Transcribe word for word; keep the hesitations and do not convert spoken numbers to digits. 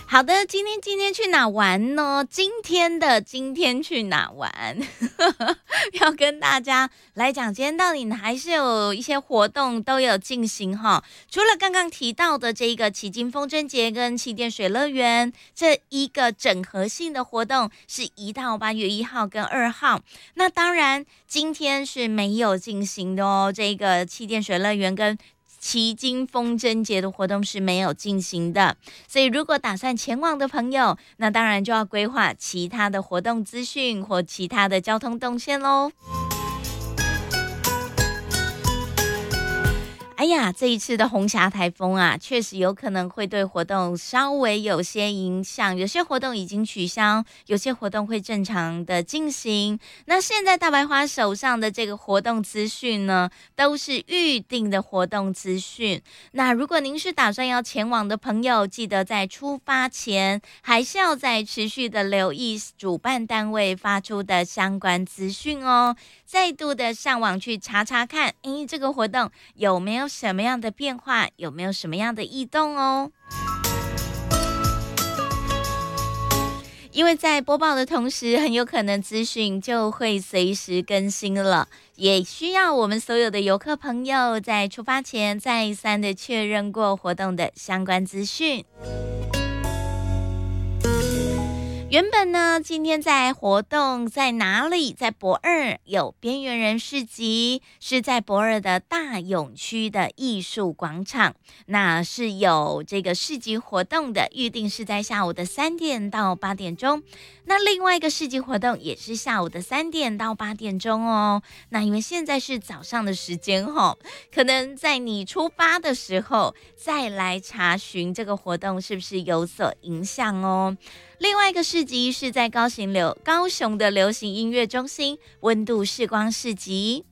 好的，今天今天去哪玩呢？今天的今天去哪玩？要跟大家来讲，今天到底还是有一些活动都有进行哈。除了刚刚提到的这个旗津风筝节跟旗电水乐园这一个整合性的活动，是一到八月一号跟二号。那当然，今天是没有进行的哦。这个旗电水乐园跟旗津风筝节的活动是没有进行的，所以如果打算前往的朋友，那当然就要规划其他的活动资讯或其他的交通动线咯。哎呀，这一次的红霞台风啊，确实有可能会对活动稍微有些影响，有些活动已经取消，有些活动会正常的进行。那现在大白花手上的这个活动资讯呢，都是预定的活动资讯。那如果您是打算要前往的朋友，记得在出发前还是要再持续的留意主办单位发出的相关资讯哦。再度的上网去查查看，诶，这个活动有没有什么样的变化，有没有什么样的异动哦。因为在播报的同时，很有可能资讯就会随时更新了，也需要我们所有的游客朋友在出发前再三的确认过活动的相关资讯。原本呢，今天在活动在哪里？在博二有边缘人市集，是在博二的大勇区的艺术广场，那是有这个市集活动的，预定是在下午的三点到八点钟。那另外一个市集活动也是下午的三点到八点钟哦。那因为现在是早上的时间哦，可能在你出发的时候再来查询这个活动是不是有所影响哦。另外一个市集是在高雄流高雄的流行音乐中心温度视光市集。